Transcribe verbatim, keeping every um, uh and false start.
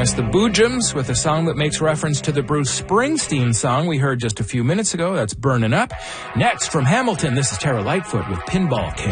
That's the Boojums with a song that makes reference to the Bruce Springsteen song we heard just a few minutes ago. That's Burnin' Up. Next, from Hamilton, this is Tara Lightfoot with Pinball King.